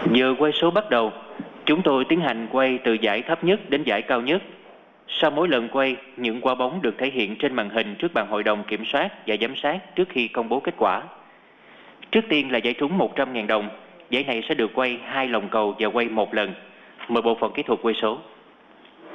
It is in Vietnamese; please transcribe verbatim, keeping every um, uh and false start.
Giờ quay số bắt đầu, chúng tôi tiến hành quay từ giải thấp nhất đến giải cao nhất. Sau mỗi lần quay, những quả bóng được thể hiện trên màn hình trước bàn hội đồng kiểm soát và giám sát trước khi công bố kết quả. Trước tiên là giải trúng một trăm nghìn đồng. Giải này sẽ được quay hai lòng cầu và quay một lần. Mời bộ phận kỹ thuật quay số.